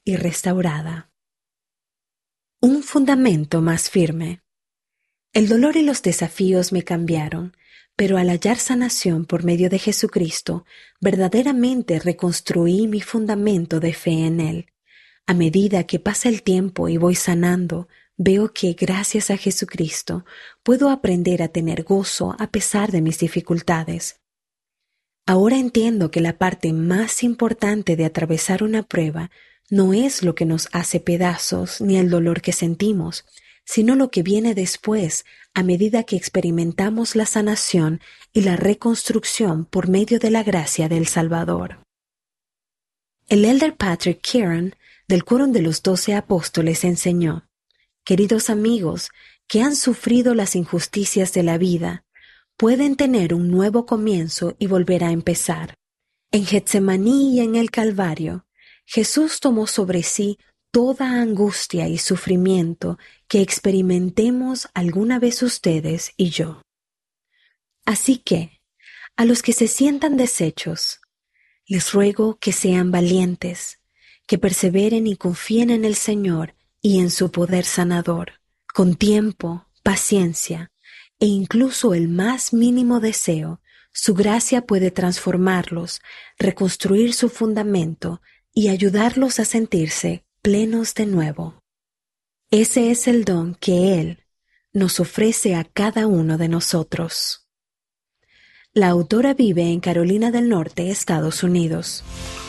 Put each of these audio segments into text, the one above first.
y restaurada. Un fundamento más firme. El dolor y los desafíos me cambiaron, pero al hallar sanación por medio de Jesucristo, verdaderamente reconstruí mi fundamento de fe en Él. A medida que pasa el tiempo y voy sanando, veo que, gracias a Jesucristo, puedo aprender a tener gozo a pesar de mis dificultades. Ahora entiendo que la parte más importante de atravesar una prueba no es lo que nos hace pedazos ni el dolor que sentimos, sino lo que viene después a medida que experimentamos la sanación y la reconstrucción por medio de la gracia del Salvador. El elder Patrick Kieran, del Quórum de los 12 Apóstoles, enseñó: queridos amigos que han sufrido las injusticias de la vida, pueden tener un nuevo comienzo y volver a empezar. En Getsemaní y en el Calvario, Jesús tomó sobre sí toda angustia y sufrimiento que experimentemos alguna vez ustedes y yo. Así que, a los que se sientan deshechos, les ruego que sean valientes, que perseveren y confíen en el Señor y en su poder sanador, con tiempo, paciencia e incluso el más mínimo deseo. Su gracia puede transformarlos, reconstruir su fundamento y ayudarlos a sentirse plenos de nuevo. Ese es el don que Él nos ofrece a cada uno de nosotros. La autora vive en Carolina del Norte, Estados Unidos.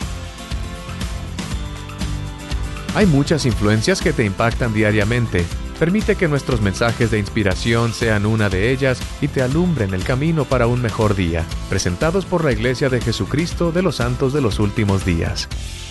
Hay muchas influencias que te impactan diariamente. Permite que nuestros mensajes de inspiración sean una de ellas y te alumbren el camino para un mejor día. Presentados por la Iglesia de Jesucristo de los Santos de los Últimos Días.